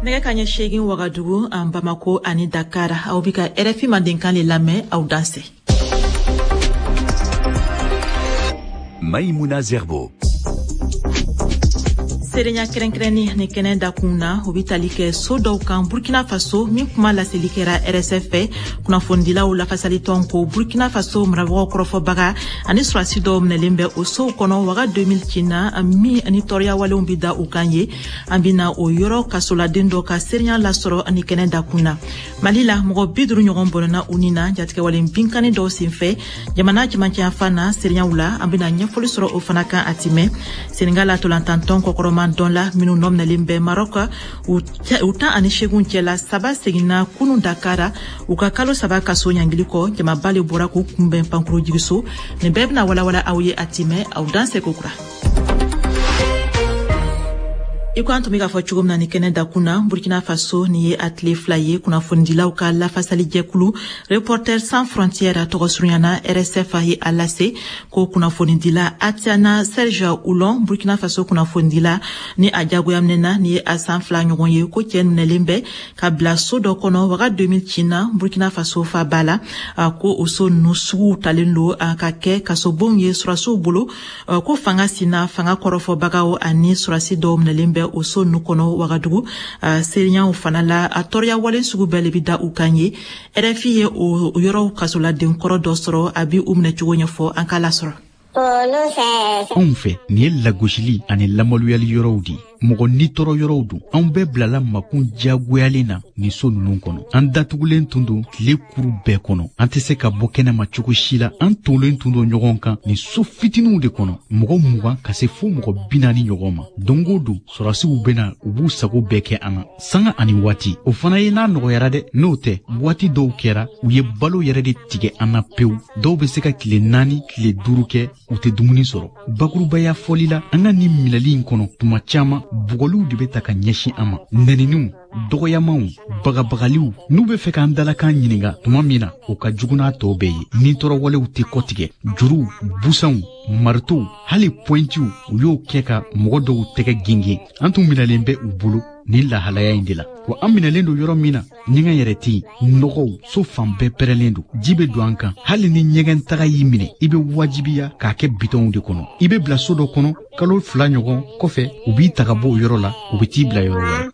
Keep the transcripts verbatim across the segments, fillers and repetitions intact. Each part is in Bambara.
Nega kanya shegin Wagadugu en Bamako ani Dakar au bika R F I mandinkan le lame au danse. Maïmouna Zerbo. Serenya kerenkreni ni kenen da kuna hobitali ke so daw kan Burkina Faso min kuma la selikera R S F kuna fondila u la fasali tonko Burkina Faso mrawo krofo baga ani swasi do mnelembe o so kono waga deux mille kina mi ani toria wale umbida ukanye ambina o yoro kasola dendo ka serenya la soro ani kenen da kuna malila mo bidru nyogon bonana unina jatike wale binkani do sinfe jamana jimanti afana serenya ula ambina nyafoli soro o fanaka atime seningala to lantanton kokoroma dans la minu nom na limbe Maroka uta anishegun chela saba segina kunu Dakara ukakalo saba kaso nyangiliko jama bale bora ku kumbe pankuru jigiso ne bebna wala wala awye atime au danse kokura Iko tumika fo chugum na nikene da kuna Burkina Faso ni ye atle flaye kuna fondila uka la fasali jekulu Reporters sans frontières togosuryana R S F ye alase ko kuna fondila atiana Serge Oulon Burkina Faso kuna fondila ni ajago yamnena ni asan fla nyogon ye ko ken nelembe kabla sodo kono waga deux mille china Burkina Faso fa bala ko oso nusu talendo akake kaso bonye surasu bulu ko fanga sina fanga korofo bagao ani surasi dom nelembe oso nukono Wagadugu uh, serinya ufanala atoria wale sugu bele bida ukanye R F I ye o yoro kasola den koro dosoro abi umne chugonya fo ankala soro On fait ni la gojili ani la moluyali yorodi mogo ni toro yorodu an be blala makun jagoyalena ni so nunun kono an datugulen tundu le kuru be kono an te se ka bo kena ma cogo shila an tolen tundo ɲɔgɔn kan ni so fitinu de kono mogo mugan ka se fo mogo binani ɲɔgɔn ma dongo du sorasiw bena u b'u sago bɛɛ kɛ an na sanga ani waati o fana ye n'a nɔgɔyara dɛ n'o tɛ waati dɔw kɛra u ye balo yɛrɛ de tigɛ an na pewu dɔw be se ka tile naani tile duuru kɛ u tɛ dumuni sɔrɔ bakurubaya fɔli la an ka ni milali in kɔnɔ tuma caman bugoliw de be ta ka ɲɛsin an ma nɛniniw dɔgɔyamaw bagabagaliw n'u be fɛ k'an dalakan ɲininga tuma min na o ka jugu n'a tɔw bɛɛ ye ni tɔɔrɔwalew tɛ kɔtigɛ juruw busanw maritow hali pointiw u y'o kɛ ka mɔgɔ dɔw tɛgɛ genge an tun minalen bɛ u bolo ni lahalaya in de la wa an minalen do yɔrɔ min na ɲɛgɛn yɛrɛ tɛ yen nɔgɔw so fan bɛɛ pɛrɛlen do ji be don an kan hali ni ɲɛgɛn taga y'i minɛ i be wajibiya k'a kɛ bitɔnw de kɔnɔ i be bila so dɔ kɔnɔ kalo fila ɲɔgɔn kɔfɛ u b'i taga bɔ o yɔrɔ la u be t'i bila yɔrɔ wɛrɛ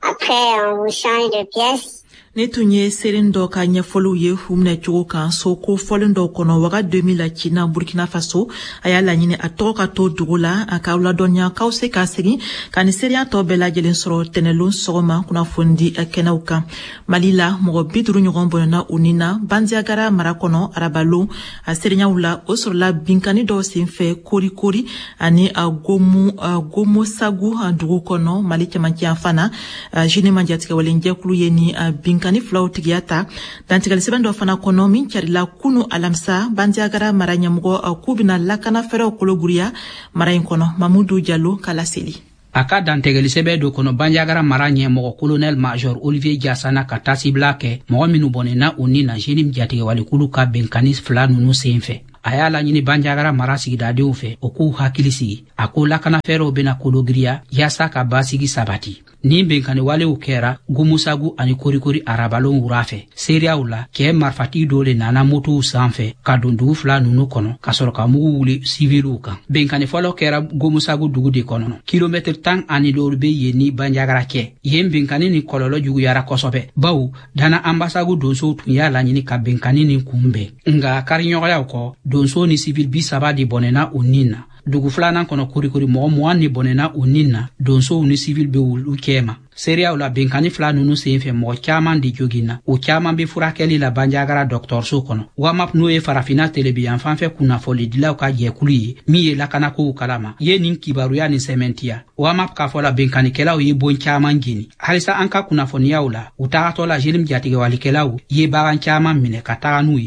ne tunye serin do ka nyefolu ye humne chugo kan so ko folen do kono waga deux mille china Burkina Faso aya la nyine atoka to dugula akawla donya kause ka segi kan seria to bela jelen soro tenelun sogoma kuna fondi kenauka malila mo bidru nyogon bonana unina bandiagara marakono arabalo aserinya ula osorla binkani do sinfe kori kori ani agomu gomo sagu dugu kono malike manki afana jine manjatike walenje kulu yeni binkani flaw tigiyata dantigal sebendo fana kono min charila kunu alamsa bandiagara maranya mugo kubina lakana fero kologuria marayin kono Mamadou Diallo kalaseli aka dantegeli sebe do kono banjagara maranye mogo colonel major Olivier Diasana katasi blake mogo minu bonena uni na jenim jatige wali kulu ka benkanis fla nunu senfe ayala nyini banjagara marasigi dadew fe oku hakilisi ako lakana fero bena kologria yasa ka basigi sabati ni benkani wale ukera gumusagu ani korikori arabalon urafe seria ula ke marfati dole nana moto sanfe kadundu fla nunu kono kasoro ka mugu wuli civilu kan benkani folo kera gumusagu dugu de kono kilometre tan ani lorbe yeni banjagara ke yen benkani ni kololo jugu yara kosobe bawu dana ambasagu donso tunya la nyini ka benkani ni kumbe nga karinyoga yako donso ni civil bi sabadi bonena unina dugu flana kono kurikuri mo mo ni bonena unina donso uni civil be wulu kema seria ula benkani fla nunu senfe mo chaman di jogina o chaman be furakeli la banjagara docteur so kono wa map no e farafina telebi anfanfe kuna foli dila ka je kuli mi e la kana ko kalama ye nin kibaru ya ni sementia wa map ka fola benkani kela o ye bon chaman gini halisa anka kuna fonia ula uta to la jelim jatige walikela ye baran chaman mine katanu ye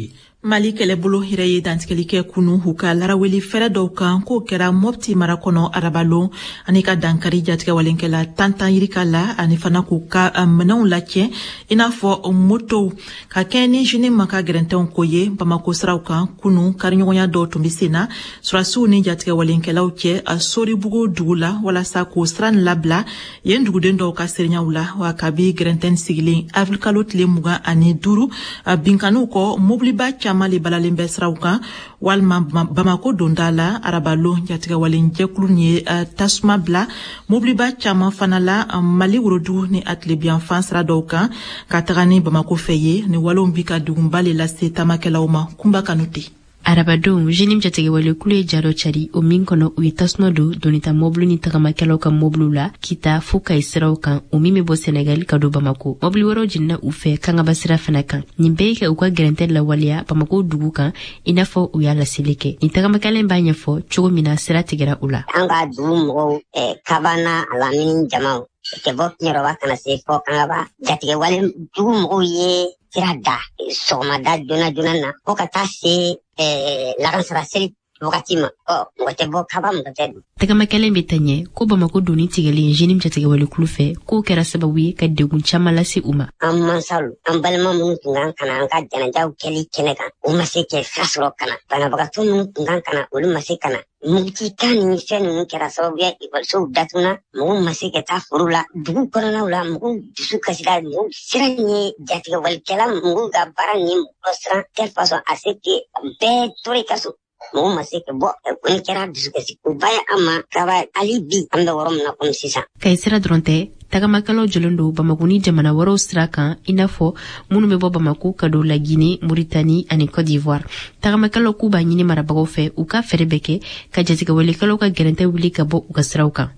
Mali kɛlɛbolo hɛrɛ ye dantigɛli kɛ kunu u ka laraweli fɛrɛ dɔw kan k'o kɛra Mopti mara kɔnɔ arabalon ani ka dankari jatigɛ walenkɛla tantan yirika la ani fana k'u ka minɛnw lacɛ i n'a fɔ moto ka kɛ ni jini ma ka gɛrɛntɛnw ko ye Bamako siraw kan kunu kariɲɔgɔnya dɔw tun bɛ sen na surasiw ni jatigɛ walenkɛlaw cɛ a Soribugu dugu la walasa k'o siran labila yen duguden dɔw ka serenyaw la wa kabi gɛrɛntɛn sigilen avril kalo tile mugan ani duuru binkanuw kɔ mobiliba mali balalen bɛ siraw kan walima Bamako donda la arabalon jatigɛ walen jɛkulu ni tasuma bila mobiliba caman fana la Mali worodu ni atlebian fan sira dɔw kan ka taga ni Bamako fɛ ye ni walon bi ka dugunba le lase tamakɛlaw ma kunba kanute Arabadon jenim jatige wale kule jaro chari o min kono u itasno do donita moblu ni tagamakelo ka moblu la kita fuka israw kan o mimi bo Senegal ka do Bamako moblu woro jinna u fe kanga basira fana kan nimbe ke u ka gerente la walia Bamako dugu kan inafo u yala silike ni tagamakele mbanya fo chogo mina sira tigera ula anga du mo e kabana alamin jamao ke bok nyoro wa kana se fo kanga ba jatige wale du mo ye tirada soma da jona jona na o ka ta se eh la ransara seri wakati ma oh ngote bo kaba mgote tagamakele mbetanye ko Bamako doni tigeli jenim jatige wale kulufe ko kera sababu ye ka degun chamala si uma amman salu ambalma mun tungan kana anga jana jaw keli keneka uma se ke fasro kana bana bagatu mun tungan kana ulu mase kana muti tani senu kera sababu ye ibalso datuna mun mase ke ta furula dugu korona ula mun disu kasida mun siranye jatige wale kala mun ga barani osra tel façon aseke be tori kaso mo masike bo kun kera disukasi kubaya ama kaba alibi anda worom na kun sisa kaisira dronte tagamakalo jolondo Bamako ni jamana waro straka inafo munu mebo Bamako kado la Guinée Mauritanie ani Côte d'Ivoire tagamakalo kuba nyini marabago fe uka ferebeke ka jatika wele kalo ka gerente wili ka bo uka srauka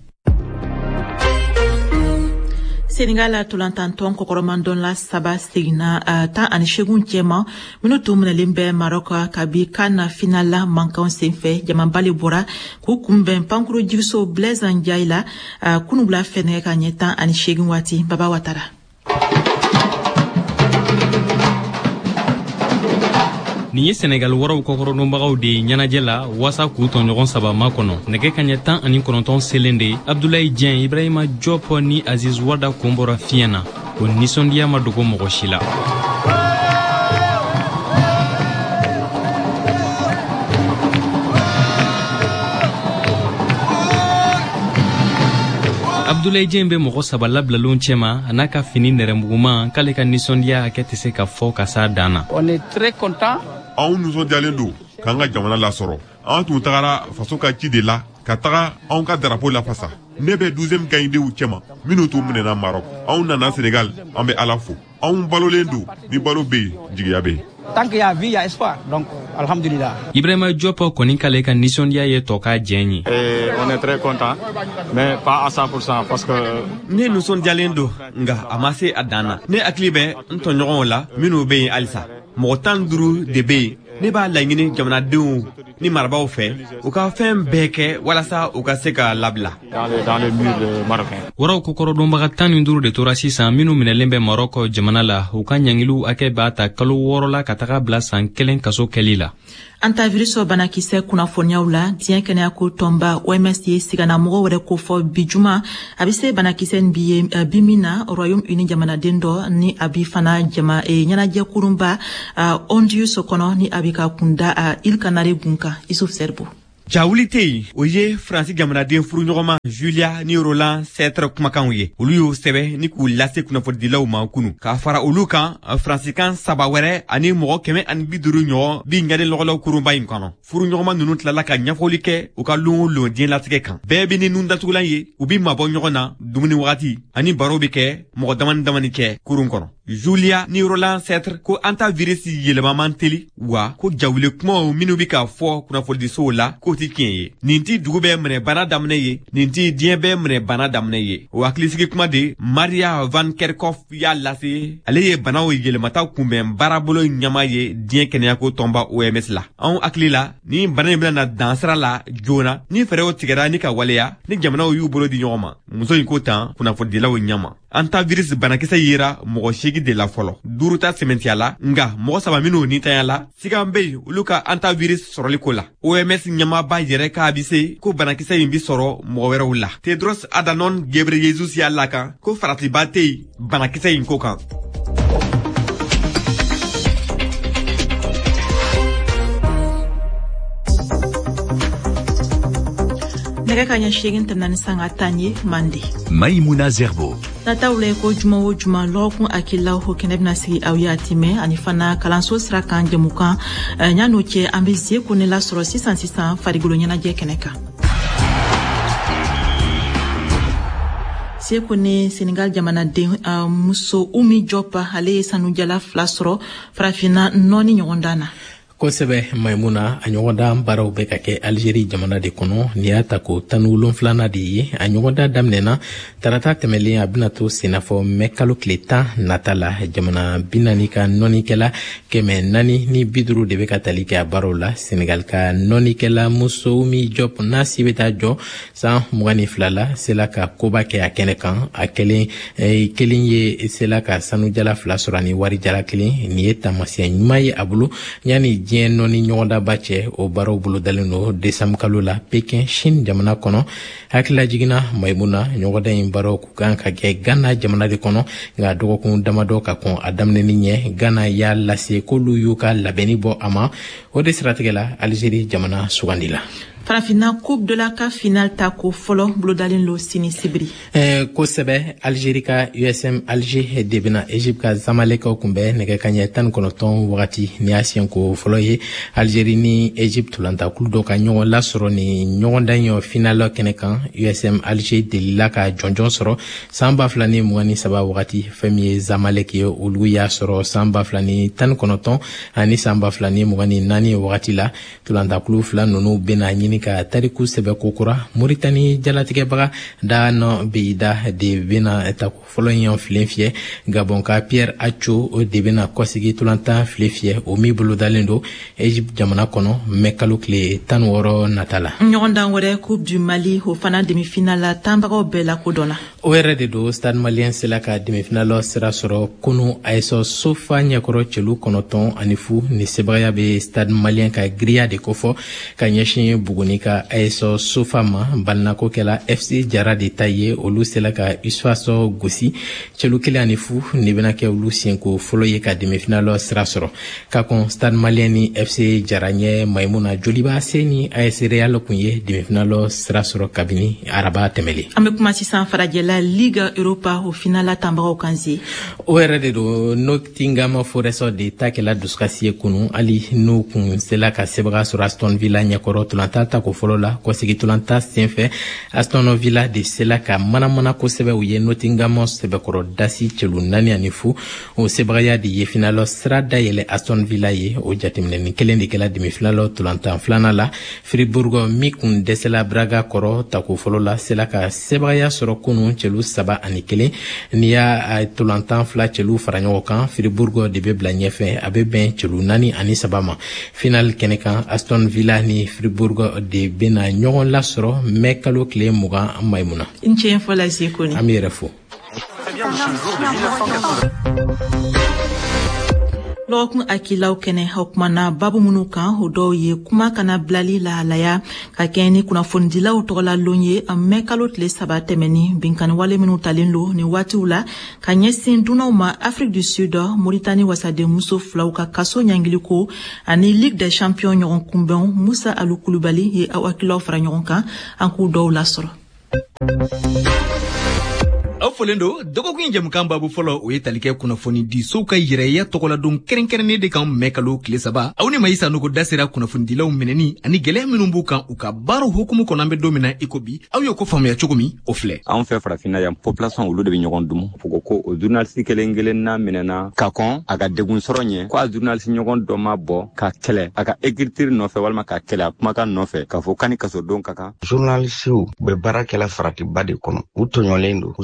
Senegal tulantanton kokoromandon la saba signa uh, ta ani shegun jema minutu mnelimbe Maroka kabi kana finala mankaon senfe jamambali bora kukumbe pankuru jigso Blaise Ndiaye uh, kunubla fene ka nyeta ani shegun wati Baba Watara Ni ye Senegal waraw kokoronobagaw de ɲanajɛ la wasa k'u tɔɲɔgɔn saba ma kɔnɔ nɛgɛ kaɲɛ tan ani kɔnɔntɔn selen de Abdoulaye Dieng Ibrahima Diop ni Aziz Wada kɔnbɔra fiɲɛ na o nisɔndiya ma dogo mɔgɔ si la Abdoulaye Dieng be mɔgɔ saba labilalon cɛma a n'a ka fini nɛrɛmuguma k'ale ka nisɔndiya hakɛ tɛ se ka fɔ ka s'a dan na. On est très content. Anw nisɔndiyalen don k'an ka jamana lasɔrɔ. An tun tagara faso ka ci de la ka taga anw ka drapeau lafasa. Ne bɛ douzième gagndenw cɛma minnu tun minɛna Maroc. Anw nana Sénégal an bɛ Ala fo. Anw balolen don ni balo bɛ yen jigiya bɛ yen. Tant qu'il y a vie, il y a espoir. Donc, alhamdulillah. Ibrahima Diop kɔni k'ale ka nisɔndiya ye tɔ ka diɲɛ ye. Et on est très content, mais pas à cent pour cent parce que ne nisɔndiyalen don nka a ma se a dan na. Ne hakili bɛ n tɔɲɔgɔnw la minnu bɛ yen halisa. Mɔgɔ tan duuru de bɛ yen. Ne b'a laɲini jamanadenw ni marabaw fɛ u ka fɛn bɛɛ kɛ walasa u ka se ka labila. Dans le dans le mur marocain. Waraw kokorodonbaga tan ni duuru de tora sisan minnu minɛlen bɛ Maroc jamana la u ka ɲangiliw hakɛ b'a ta kalo wɔɔrɔ la ka taga bila san kelen kaso kɛli la. Antaviruso banakisɛ kunnafoniyaw la diɲɛ kɛnɛyako tɔnba O M S ye sigana mɔgɔ wɛrɛ ko fɔ bi juma a bɛ se banakisɛ nin bi ye bi min na Royaume-Uni jamanaden dɔ ni a bi fana jama ɲɛnajɛ kurunba Honduras kɔnɔ ni a bi ka kunda Île Canaries gun kan Isuf Serbo. Jawuli tɛ yen o ye Faransi jamanaden furuɲɔgɔnma Julia ni Roland Sètre kumakanw ye olu y'o sɛbɛ ni k'u lase kunnafonidilaw ma kunu k'a fara olu kan Faransikan saba wɛrɛ ani mɔgɔ kɛmɛ ani bi duuru ɲɔgɔn bi ɲaden lɔgɔlaw kurunba in kɔnɔ furuɲɔgɔnma ninnu tilala ka ɲɛfɔli kɛ u ka lon o lon diɲɛlatigɛ kan bɛɛ bɛ ni nun datugulan ye u bi mabɔ ɲɔgɔn na dumuni wagati ani baro bɛ kɛ mɔgɔ damani damani kɛ kurun kɔnɔ Julia ni Roland Sètre ko antivirus yɛlɛmaman teli wa ko jawule kumaw minnu bi ka fɔ kunnafonidisow la ko ti tiɲɛ ye nin ti dugu bɛ minɛ bana daminɛ ye nin ti diɲɛ bɛ minɛ bana daminɛ ye o hakilisigi kuma de Maria Van Kerkhoff y'a lase ale ye banaw yɛlɛmata kunbɛn baarabolo ɲama ye diɲɛ kɛnɛyako tɔnba O M S la anw hakili la ni bana in bɛna dansira la joona ni fɛɛrɛw tigɛra ni ka waleya ni jamanaw y'u bolo di ɲɔgɔn ma muso in ko tan kunnafonidilaw ɲama antivirus banakisɛ yera mɔgɔ seegin sigi de la fɔlɔ duruta sɛmɛntiya la nga mɔgɔ saba minnu nitanya la sigan be olu ka antivirus sɔrɔli ko la O M S ɲɛmaaba yɛrɛ k'a bi se ko banakisɛ in bi sɔrɔ mɔgɔ wɛrɛw la Tedros Adhanom Ghebreyesus y'a la kan ko faratiba tɛ yen banakisɛ in ko kan. nɛgɛ ka ɲɛ seegin tɛmɛna ni sanga tan ye mandi Maïmouna Zerbo nataw la ko juma o juma lɔgɔkun akilaw ho kɛnɛ bɛna sigi aw ye a timɛ ani fana kalanso sira kan jɛmukan ɲan'o cɛ an bɛ zie ko ne lasɔrɔ sisan sisan farigolo ɲɛnajɛ kɛnɛ kan seko ni Senegal jamanaden uh, muso Umi Jopa ale ye sanujala fila sɔrɔ farafina nɔni ɲɔgɔn dan na kosɛbɛ Maimuna a ɲɔgɔndan baaraw bɛ ka kɛ Algérie jamana de kɔnɔ ni y'a ta ko tan ni wolonwulana de ye a ɲɔgɔndan daminɛna tarata tɛmɛlen a bɛna to sennafɔ mɛ kalo tile tan nata la jamana bi naani ka nɔnikɛla kɛmɛ naani ni bi duuru de bɛ ka tali kɛ a baaraw la Senegal ka nɔnikɛla muso Umi Diop n'a si bɛ taa jɔ san mugan ni fila la sela ka koba kɛ a kɛnɛ kan a kelen eh, kelen ye sela ka sanujala fila sɔrɔ ani warijala kelen nin ye taamasiyɛn ɲuman ye a bolo yanni diɲɛ nɔni ɲɔgɔndaba cɛ o baaraw bolo dalen don desanbu kalo la Pekin Chine jamana kɔnɔ hakilila jiginna Maimuna ɲɔgɔndan in baaraw ku kan ka kɛ Ghana jamana de kɔnɔ nka dɔgɔkun damadɔ ka kɔn a daminɛni ɲɛ Ghana y'a lase k'olu y'u ka labɛnni bɔ a ma o de siratigɛ la Algérie jamana sugandila farafina coupe de la CAF final ta ko fɔlɔ bolodalen lo sini sibiri eh, kosɛbɛ Algérie ka U S M Alger de bena Egypte ka Zamalekaw kunbɛ nɛgɛ ka ɲɛ tan ni kɔnɔntɔn wagati ni y'a siɲɛ ko fɔlɔ ye Algérie ni Egypte tolantakulu dɔ ka ɲɔgɔn lasɔrɔ ni ɲɔgɔndan ye final kɛnɛ kan U S M Alger delila ka jɔnjɔn sɔrɔ san ba fila ni mugan ni saba wagati fɛn min ye Zamalek ye olu y'a sɔrɔ san ba fila ni tan ni kɔnɔntɔn ani san ba fila ni mugan ni naani wagati la tolantakulu fila ninnu bena ɲini ka tariku sɛbɛ kokura Mauritanie jalatigɛbaga da nɔ beida de bena ta fɔlɔ ɲɛ filen fiyɛ Gabon ka Pierre Acho o de bena kɔsigi tolantan file fiyɛ o mi bolo dalen do Egypte jamana kɔnɔ mɛ kalo tile tan ni wɔɔrɔ nata la ɲɔgɔndan wɛrɛ coupe du Mali o fana demi-finale la tanbagaw bɛɛ la kodɔnna o yɛrɛ de do Stade Malien sela ka demi-finale sira sɔrɔ kunu A S Sofa ɲɛkɔrɔ cɛlu kɔnɔntɔn ani fu ni sebagaya be Stade Malien ka giriya de kofɔ ka ɲɛsin Buguni ka A S Sofa ma balinako kɛla F C Jara de ta ye olu sela ka Isfaso gosi cɛlu kelen ani fu ni bena kɛ olu siɲɛko fɔlɔ ye ka demi-finale sira sɔrɔ ka kɔn Stade Malien ni F C Jara ɲɛ Maimuna Joliba se ni A S Real kun ye demi-finale sira sɔrɔ kabini araba tɛmɛlen an bɛ kuma sisan farajɛla Liga Europa o finala tanbagaw kan se o yɛrɛ de do Nottingham Forest de ta kɛla dusukasi ye kunu hali n'u kun sela ka sebaga sɔrɔ Aston Villa ɲɛkɔrɔ tolantan ta ko fɔlɔ la kɔsegi tolantan senfɛ Aston Villa de sela ka manamana kosɛbɛ u ye Nottingham sɛbɛkɔrɔ dasi cɛlu naani ani fu o sebagaya de ye finalɔ sira dayɛlɛ Aston Villa ye o jateminɛni kelen de kɛla demi-finalɔ tolantan filanan la Fribourg mi kun dɛsɛla Braga kɔrɔ ta ko fɔlɔ la sela ka sebagaya sɔrɔ kunu cɛlu saba ani kelen ni y'a tolantan fila cɛlu fara ɲɔgɔn kan Fribourg de bɛ bila ɲɛfɛ a bɛ bɛn cɛlu naani ani saba ma final kɛnɛ kan Aston Villa ni Fribourg de bena ɲɔgɔn lasɔrɔ mɛ kalo tile mugan Maimuna n cɛ fɔ la seko ni an bɛ yɛrɛ fo lɔgɔkun akilaw kɛnɛ o kumana babu minnu kan o dɔw ye kuma kana bilali lahalaya ka kɛ ni kunnafonidilaw tɔgɔlalon ye a mɛ kalo tile saba tɛmɛni binkani wale minnu talen lo ni waatiw la ka ɲɛsin dunanw ma Afrique du Sud Mauritanie wasaden muso filaw ka kaso ɲangiliko ani Ligue des Champions ɲɔgɔn kunbɛnw Musa Alu Kulubali ye aw hakilaw fara ɲɔgɔn kan an k'u dɔw lasɔrɔ aw fɔlen do dɔgɔkun jɛmukan babu fɔlɔ o ye tali kɛ kunnafoni di sow ka yɛrɛya tɔgɔladon kɛrɛnkɛrɛnnen de kan mɛ kalo tile saba aw ni Mayisa Nogo da sera kunnafonidilaw minɛni ani gwɛlɛya minnu b'u kan u ka baaraw hukumu kɔnɔ an bɛ don min na i ko bi aw y'o ko faamuya cogo min o filɛ anw fɛ farafinna yan population olu de bɛ ɲɔgɔn dumu fo ko o journaliste kelen kelen na minɛna ka kɔn a ka degun sɔrɔ ɲɛ ko a journaliste ɲɔgɔn dɔ ma bɔ ka kɛlɛ a ka écriture nɔfɛ walima ka kɛlɛ a kumakan nɔfɛ k'a fɔ kani kaso don ka kan journaliste bɛ baara kɛla faratiba de kɔnɔ u tɔɲɔlen don u sigalen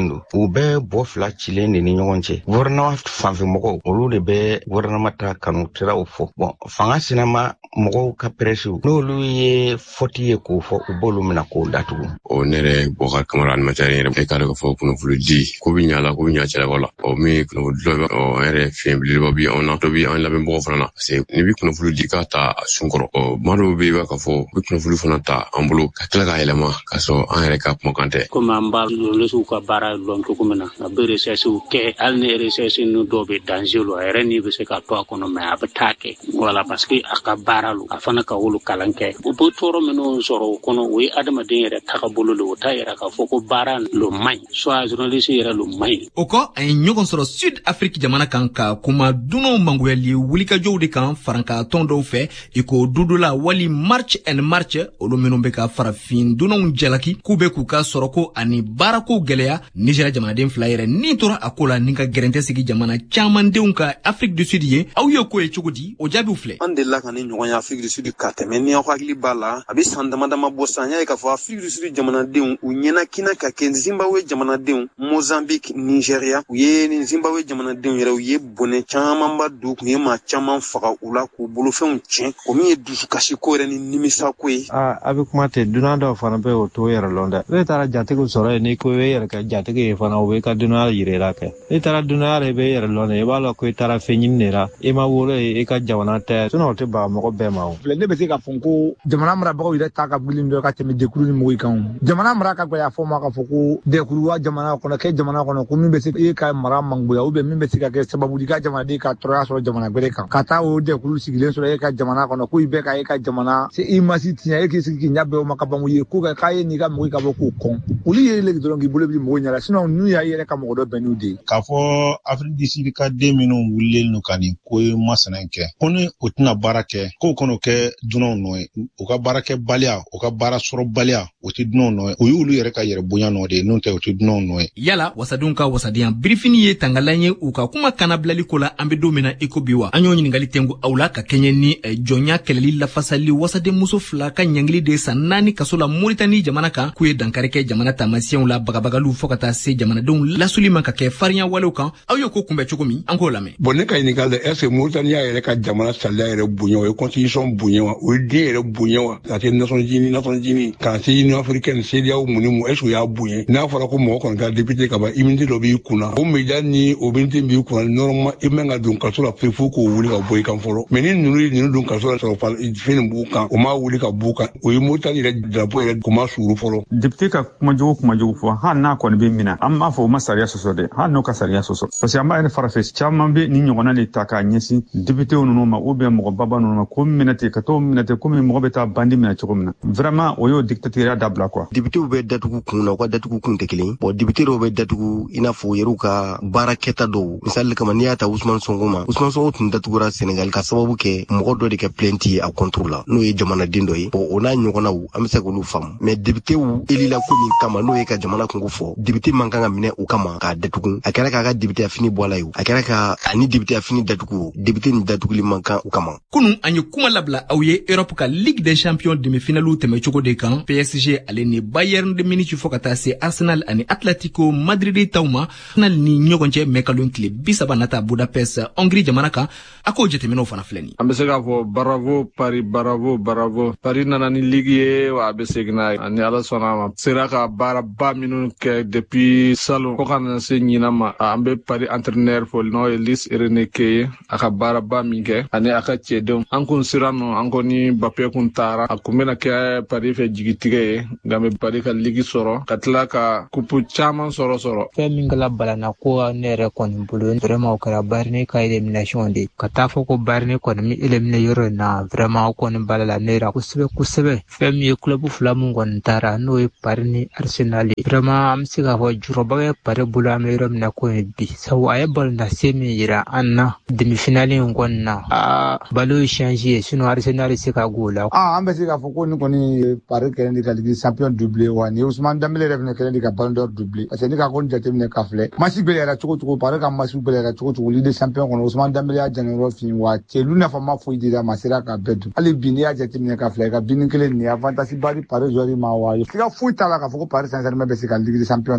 cilen do u bɛɛ bɔ fila cilen de ni ɲɔgɔn cɛ gouvernement fanfɛ mɔgɔw olu de bɛ gouvernement ta kanu tiraw fɔ bon fanga sinama mɔgɔw ka presiw n'olu ye fɔti ye k'o fɔ u b'olu mina k'o datugu o ne yɛrɛ Bokar Kamara animateur yɛrɛ e ka dɔn fɔ kunnafoni di ko bi ɲala ko bi ɲa cɛlakaw la o min kunnafoni dɔ o yɛrɛ fiɲɛ belebeleba bi anw na dɔ bi an lamɛnbagaw fana na parce que ni bi kunnafoni di ka ta a sunkɔrɔ ɔ maa dɔw bɛ i b'a ka fɔ bi kunnafoni fana ta an bolo ka tila k'a yɛlɛma k'a sɔrɔ an yɛrɛ ka kumakan tɛ komi an b'a journaliste ka baara dɔn cogo min na a bɛ recherche kɛ hali ni recherche ninnu dɔw bɛ danger lo a yɛrɛ ni bɛ se ka to a kɔnɔ mais a bɛ taa kɛ voilà parce que a ka baara lo a fana ka wolo kalan kɛ o bɛ tɔɔrɔ minnu sɔrɔ o kɔnɔ o ye adamaden yɛrɛ tagabolo lo o t'a yɛrɛ k'a fɔ ko baara lo man ɲi soit journaliste yɛrɛ lo man ɲi o kɔ a ye ɲɔgɔn sɔrɔ Sud Afrique jamana kan ka kuma dunanw mangoyali wulikajɔw de kan faranka tɔn dɔw fɛ i ko dudola wali March and March olu minnu bɛ ka farafin dunanw jalaki k'u bɛ k'u ka sɔrɔ ko ani baarako gɛlɛya Nigeria jamanaden fila yɛrɛ ni tora a ko la ni ka gɛrɛntɛ sigi jamana caman denw ka Afrique du Sud ye aw ye ko ye cogo di o jaabiw filɛ an delila ka ni ɲɔgɔn ye Afrique du Sud ka tɛmɛ ni aw hakili b'a la a bɛ san dama dama bɔ san y'a ye k'a fɔ Afrique du Sud jamanadenw u ɲɛnakina ka kɛ Zimbabwe jamanadenw Mozambique Nigeria u ye ni Zimbabwe jamanadenw yɛrɛ u ye bɔnɛ camanba don kun ye maa caman faga u la k'u bolofɛnw tiɲɛ o min ye dusukasi ko yɛrɛ ni nimisa ko ye a a bɛ kuma tɛ dunan dɔw fana bɛ o to yɛrɛ lɔn dɛ ne taara jatigiw sɔrɔ yen n'i ko i bɛ yɛrɛ kɛ jatigi ye fana o bɛ ka dunan yɛrɛ la kɛ i taara dunan yɛrɛ i bɛ yɛrɛ lɔn dɛ i b'a la ko i taara fɛn ɲini de la i ma wolo ye i ka jamana tɛ sinon o tɛ baga mɔgɔ bɛɛ ma o. ne bɛ se k'a fɔ ko jamana marabagaw yɛrɛ ta ka gulin dɔ ka tɛmɛ dekuru ni mɔgɔw kan jamana mara ka gɛlɛya fɔ ma k'a fɔ ko dekuru wa jamana kɔnɔ kɛ jamana kɔnɔ ko min bɛ se e ka mara mangoya ou bien min bɛ se ka kɛ sababu di ka jamanaden ka tɔɔrɔya sɔrɔ jamana wɛrɛ kan ka taa o dekuru sigilen sɔrɔ e ka jamana kɔnɔ ko i bɛ ka e ka jamana se i ma si tiɲɛ e k'i sigi k'i ɲɛ bɛɛ o ma ka ban o ye ko kɛ k'a ye n'i ka mɔgɔ ka bɔ k'o kɔn olu ye le dɔrɔn k'i bolo bi mɔgɔw ɲɛna sinon n'u y'a yɛrɛ ka mɔgɔ dɔ bɛn n'u de ye. K'a fɔ Afrique du Sud ka den minnu wulilen no ka nin ko ye masina kɛ ko ni o tɛna baara kɛ k'o kɔnɔ kɛ dunanw nɔ ye o ka baara kɛ baliya o ka baara sɔrɔ baliya o tɛ dunanw nɔ ye o y'olu yɛrɛ ka yɛrɛ bonya nɔ de ye n'o tɛ o tɛ dunanw nɔ ye. Yala wasadenw ka wasadenya birifini ye tangalan ye u ka kuma kana bilali ko la an bɛ don min na i ko bi wa an y'o ɲininkali tɛngu aw la ka kɛɲɛ ni jɔnya kɛlɛli lafasali wasaden muso fila ka ɲangili de san naani kaso la Mauritanie jamana kan k'u ye dankari kɛ jamana taamasiyɛnw la bagabagaliw fɔ ka taa se jamanadenw lasuli ma ka kɛ farinya walew kan aw y'o ko kunbɛn cogo min an k'o lamɛn. Bon ne ka ɲininkali la est-ce que Mauritanie yɛrɛ ka jamana sariya yɛrɛ bonya o ye constitution bonya wa o ye den yɛrɛ bonya wa ka se Nations Unies Nations Unies ka se Union africaine C D A O mun ni mun est-ce que o y'a bonya n'a fɔra ko mɔgɔ kɔni ka député ka ban immunité dɔ b'i kunna o média ni o immunité b'i kunna normalement i man ka don kaso la pewu fo k'o wuli ka bɔ i kan fɔlɔ mais ni ninnu ye ninnu don kaso la sɔrɔ fɛn nin b'u kan o m'a wuli ka b'u kan o ye Mauritanie yɛrɛ drapeau yɛrɛ o ma suuru fɔlɔ. Député ka kumajogo kumajogo fɔ hali n'a kɔni bɛ minɛ an b'a fɔ o ma sariya sɔsɔ dɛ hali n'o ka sariya sɔsɔ parce que an b'a ye farafɛ caman bɛ ni ɲɔgɔnna de ta k'a ɲɛsin député ninnu ma ou bien mɔgɔ baba ninnu ma ko minɛ ten ka t'o minɛ ten komi mɔgɔ bɛ taa bandi minɛ cogo min na vraiment o y'o dictatoriat dabila quoi. Député bɛ datugu kun na u ka datugu kun tɛ kelen bon député dɔw bɛ datugu i n'a fɔ u yɛrɛw ka baarakɛta dɔw misali kama n'i y'a ta Ousmane Sonko ma Ousmane Sonko tun datugura Sénégal ka sababu kɛ mɔgɔ dɔ de kɛ plainte ye a contre la n'o ye jamanaden dɔ ye bon o n'a ɲɔgɔnnaw an bɛ se k'olu faamu mais député elila ko min kama n'o ye ka jamana kungo fɔ député man kan ka minɛ u kama k'a datugu a kɛra k'a ka député fini bɔ a la ye a kɛra ka ani député fini datugu député ni datuguli man kan u kama. Kunun an ye kuma labila aw ye Europe ka Ligue des Champions demi-finale tɛmɛ cogo de kan P S G ale ni Bayern de Munich fɔ ka taa se Arsenal ani Atletico Madrid taw ma Arsenal ni ɲɔgɔn cɛ mɛkalon tile bi saba nata Budapest Hongrie jamana kan a k'o jateminɛw fana filɛ nin. An bɛ se k'a fɔ bravo Paris bravo bravo Paris nana ni ligue ye wa a bɛ segin n'a ye ani Ala sɔnna a ma sera ka baaraba minnu kɛ depuis salon fo ka na se ɲinan ma an bɛ Paris entraîneur fɔ n'o ye Luis Enrique ye a ka baaraba min kɛ ani a ka cɛdenw an kun sera nɔ an ko ni Mbappé kun taara a kun bɛna kɛ Paris fɛ jigitigɛ ye nka mɛ Paris ka ligue sɔrɔ ka tila ka kupu caman sɔrɔ sɔrɔ. Fɛn min kɛla balana ko ne yɛrɛ kɔni bolo vraiment o kɛra Bayern ka élimination de ka taa fɔ ko Bayern kɔni mi éliminer yɔrɔ in na vraiment o kɔni balala ne yɛrɛ kosɛbɛ kosɛbɛ fɛn min ye club fila mun kɔni taara n'o ye Paris ni Arsenal ye vraiment an bɛ se k'a fɔ jurɔba bɛ Paris bolo an bɛ yɔrɔ min na ko ye bi sabu a ye balonase min yira an na demi-finale in kɔni na aa balo ye change ye sinon Arsenal se ka go la. Ah an bɛ se k'a fɔ ko ni kɔni Paris kɛlen de ka Ligue champion doublé wa ni Ousmane Dembélé yɛrɛ fana kɛlen de ka Ballon d'Or doublé parce que ni ka kɔni jateminɛ ka filɛ match gɛlɛyara cogo cogo Paris ka match gɛlɛyara cogo cogo Ligue champion kɔnɔ Ousmane Dembélé y'a janyɔrɔ fin wa cɛlu nafa ma foyi dira ma sera ka bɛɛ dun hali bi n'i y'a jateminɛ ka filɛ ka bin kelen nin avantage ba di Paris joueur ma wa i ka foyi t'a la k'a fɔ ko Paris Saint-Germain bɛ se ka Ligue champion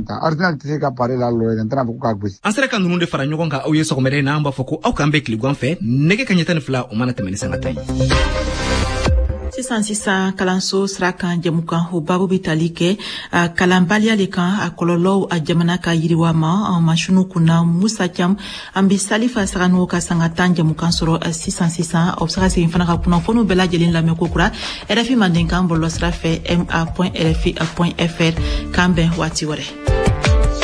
ta Arsenal tɛ se ka pari la lo yɛrɛ tɛna fɔ k'a gosi. An sera ka ninnu de fara ɲɔgɔn kan aw ye sɔgɔmada in na an b'a fɔ ko aw k'an bɛɛ tile gan fɛ nɛgɛ kaɲɛ tan ni fila o mana tɛmɛ ni sanga ta ye. Sisan sisan kalanso sira kan jamukan o babu bi tali kɛ a kalanbaliya le kan a kɔlɔlɔw a jamana ka yiriwa ma an masunu kunna Musa Cam an bi Salifa Sagano ka sanga tan jamukan sɔrɔ sisan sisan o bɛ se ka segin fana ka kunnafoniw bɛɛ lajɛlen lamɛn ko kura R F I Mandenkan bɔlɔlɔ sira fɛ m a point r f i point f r k'an bɛn waati wɛrɛ.